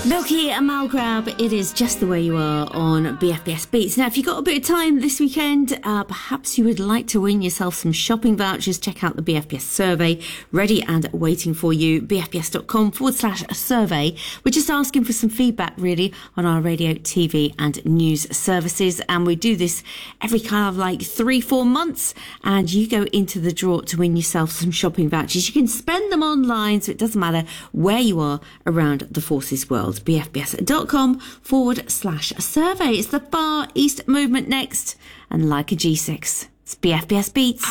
Milky and Malgrab, it is just the way you are on BFBS Beats. Now, if you've got a bit of time this weekend, perhaps you would like to win yourself some shopping vouchers. Check out the BFBS survey, ready and waiting for you, bfbs.com/survey. We're just asking for some feedback, really, on our radio, TV and news services. And we do this every kind of like 3-4 months. And you go into the draw to win yourself some shopping vouchers. You can spend them online, so it doesn't matter where you are around the Forces world. bfbs.com/survey. It's the Far East Movement next, and like a G6, it's BFBS Beats.